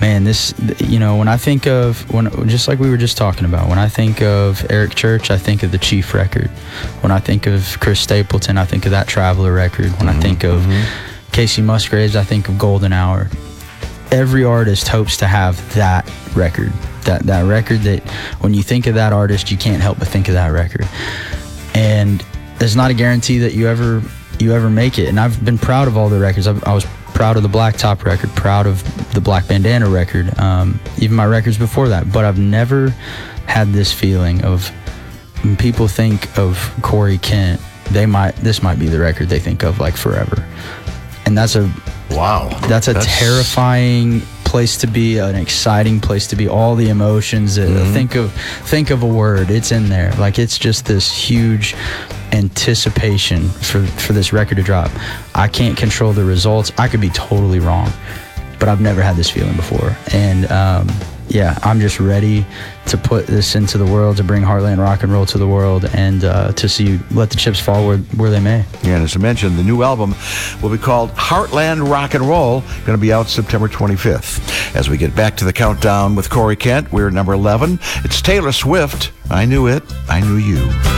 man, this, when I think of, just like we were just talking about, when I think of Eric Church, I think of the Chief record. When I think of Chris Stapleton, I think of that Traveler record. When I think of Casey Musgraves, I think of Golden Hour. Every artist hopes to have that record, that record that when you think of that artist, you can't help but think of that record. And there's not a guarantee that you ever make it. And I've been proud of all the records. I was proud of the Blacktop record, proud of the Black Bandana record, even my records before that. But I've never had this feeling of, when people think of Corey Kent, this might be the record they think of like forever. And that's a terrifying place to be, an exciting place to be. All the emotions. Think of a word, it's in there. Like, it's just this huge anticipation for this record to drop. I can't control the results. I could be totally wrong, but I've never had this feeling before. And I'm just ready to put this into the world, to bring Heartland Rock and Roll to the world, and to let the chips fall where they may. Yeah, and as I mentioned, the new album will be called Heartland Rock and Roll, going to be out September 25th. As we get back to the countdown with Corey Kent, we're at number 11. It's Taylor Swift, I Knew It, I Knew You.